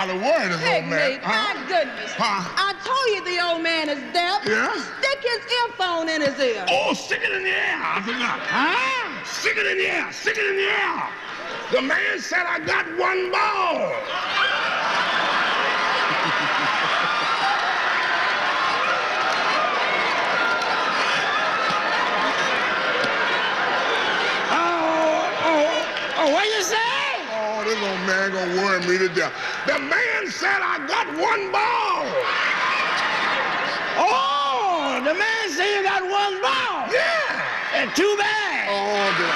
hardly worry this old man. Pygmy, my goodness. Huh? I told you the old man is deaf. Yeah? Stick his earphone in his ear. Oh, stick it in the air. I forgot. Huh? Stick it in the air. Stick it in the air. The man said I got one ball. What you say? Oh, this old man gonna worry me to death. The man said I got one ball. Oh, the man said you got one ball. Yeah. And too bad. Oh, dear.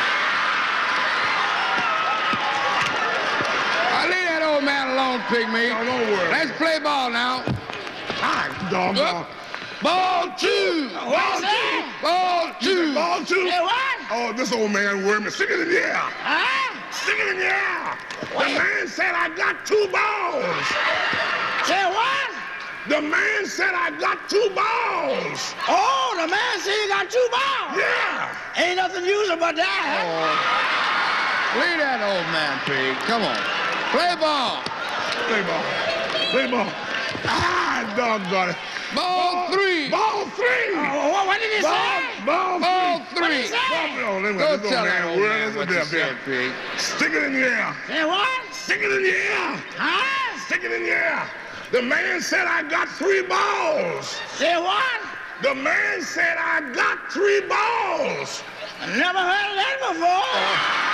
I'll leave that old man alone, Pygmy. No, don't worry. Let's play ball now. Hi, doggone. Ball two. Ball two. Ball two. Ball two. Hey, what? Oh, this old man worried me. Stick it in the air. Huh? Stick it in the air. The man said I got two balls. Say what? The man said I got two balls. Oh, the man said you got two balls. Yeah. Ain't nothing useful but that, huh? Leave that old man, Pig. Come on. Play ball. Play ball. Play ball. Ah, doggone it. Ball three. Ball three. Oh, what did he say? Ball three. What did he say? Oh, Go tell that old man what you said, Pig. Stick it in the air. Say what? Stick it in the air. Huh? Stick it in the air. The man said I got three balls. Say what? The man said I got three balls. Never heard of that before.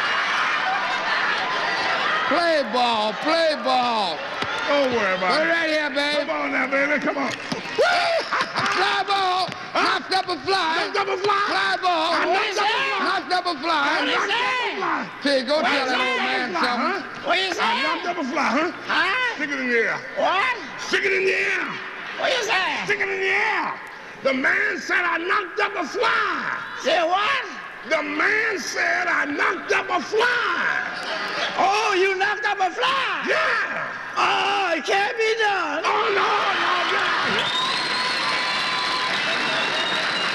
Play ball, play ball. Don't worry about Put it it. right here, babe. Come on now, baby. Come on. Fly ball. Knocked up a fly. Knocked up a fly. Fly ball. I knocked up a fly. Knocked up a fly. I knocked up a fly. Pig, go tell that I old man knocked up a fly, something. huh? What you say? I knocked up a fly, huh? Huh? Stick it in the air. What? Stick it in the air. What you say? Stick it in the air. The man said I knocked up a fly. Say what? The man said I knocked up a fly. Oh, you knocked up a fly? Yeah. Oh, it can't be